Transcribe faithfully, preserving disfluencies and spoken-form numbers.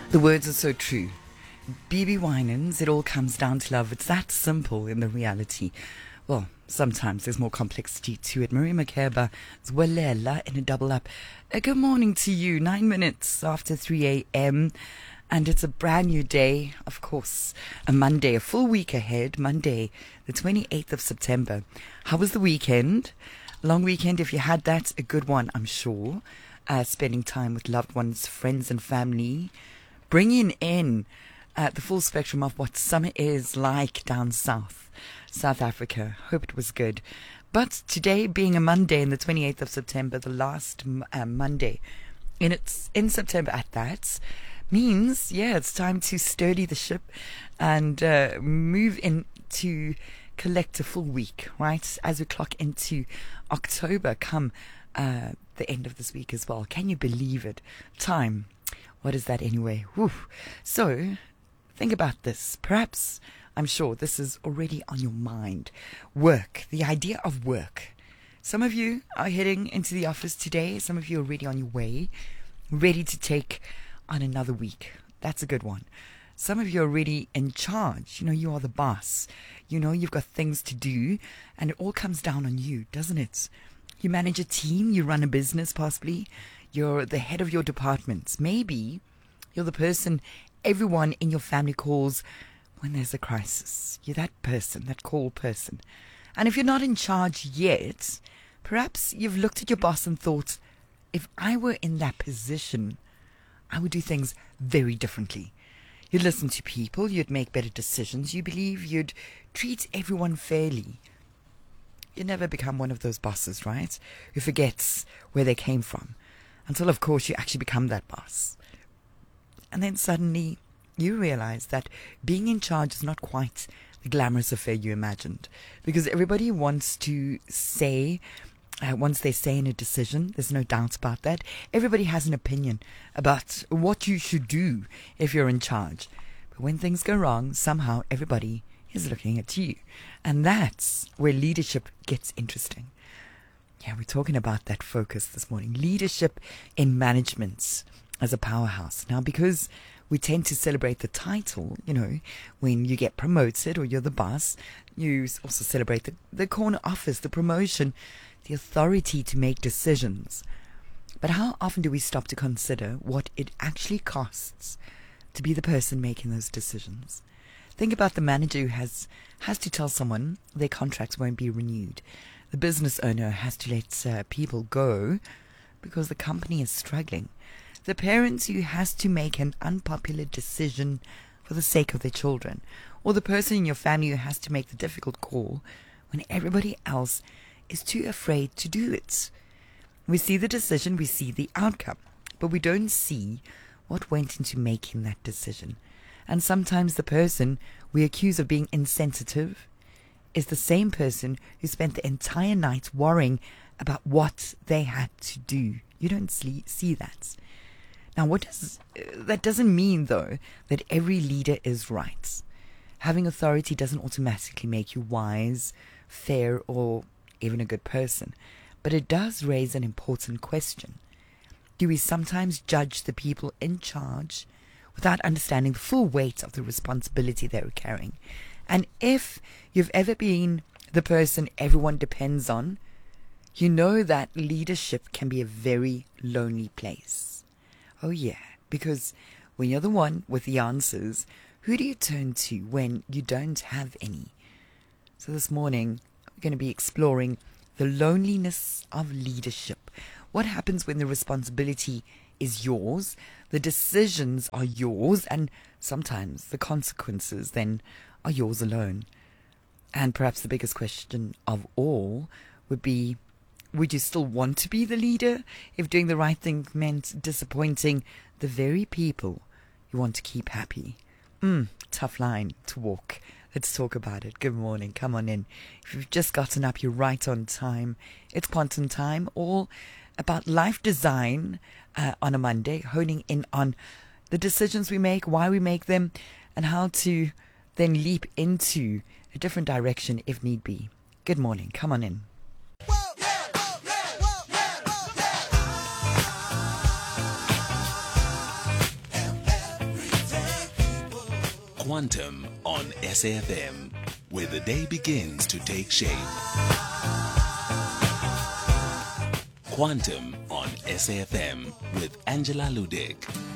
The words are so true. B B Winans, it all comes down to love. It's that simple in the reality. Well, sometimes there's more complexity to it. Marie Makeba, Zwelela in a double up. A good morning to you, nine minutes after three a.m. And it's a brand new day, of course, a Monday, a full week ahead, Monday, the twenty-eighth of September. How was the weekend? Long weekend, if you had that, a good one, I'm sure. Uh, spending time with loved ones, friends and family. Bringing in uh, the full spectrum of what summer is like down south, South Africa. Hope it was good. But today being a Monday, and the twenty-eighth of September, the last uh, Monday, and it's in September at that, means, yeah, it's time to sturdy the ship and uh, move into collect a full week, right? As we clock into October, come uh, the end of this week as well. Can you believe it? Time. What is that anyway? Whew. So, think about this. Perhaps, I'm sure this is already on your mind. Work. The idea of work. Some of you are heading into the office today. Some of you are already on your way, ready to take on another week. That's a good one. Some of you are already in charge. You know, you are the boss. You know, you've got things to do, and it all comes down on you, doesn't it? You manage a team, you run a business possibly. You're the head of your department. Maybe you're the person everyone in your family calls when there's a crisis. You're that person, that call person. And if you're not in charge yet, perhaps you've looked at your boss and thought, if I were in that position, I would do things very differently. You'd listen to people, you'd make better decisions, you believe you'd treat everyone fairly. You never become one of those bosses, right? Who forgets where they came from. Until, of course, you actually become that boss. And then suddenly you realize that being in charge is not quite the glamorous affair you imagined. Because everybody wants to say, uh, once they say in a decision, there's no doubt about that, everybody has an opinion about what you should do if you're in charge. But when things go wrong, somehow everybody is looking at you. And that's where leadership gets interesting. Yeah, we're talking about that focus this morning. Leadership in management as a powerhouse. Now, because we tend to celebrate the title, you know, when you get promoted or you're the boss, you also celebrate the, the corner office, the promotion, the authority to make decisions. But how often do we stop to consider what it actually costs to be the person making those decisions? Think about the manager who has, has to tell someone their contracts won't be renewed. The business owner has to let uh, people go because the company is struggling. The parent who has to make an unpopular decision for the sake of their children. Or the person in your family who has to make the difficult call when everybody else is too afraid to do it. We see the decision, we see the outcome, but we don't see what went into making that decision. And sometimes the person we accuse of being insensitive is the same person who spent the entire night worrying about what they had to do. You don't see that. Now, what does that doesn't mean, though, that every leader is right. Having authority doesn't automatically make you wise, fair, or even a good person. But it does raise an important question. Do we sometimes judge the people in charge without understanding the full weight of the responsibility they're carrying? And if you've ever been the person everyone depends on, you know that leadership can be a very lonely place. Oh yeah, because when you're the one with the answers, who do you turn to when you don't have any? So this morning, we're going to be exploring the loneliness of leadership. What happens when the responsibility is yours, the decisions are yours, and sometimes the consequences then are yours alone? And perhaps the biggest question of all would be, would you still want to be the leader if doing the right thing meant disappointing the very people you want to keep happy? Mm, tough line to walk. Let's talk about it. Good morning. Come on in. If you've just gotten up, you're right on time. It's Quantum Time, all about life design uh, on a Monday, honing in on the decisions we make, why we make them, and how to then leap into a different direction if need be. Good morning. Come on in. Quantum on S A F M, where the day begins to take shape. Quantum on S A F M with Angela Ludick.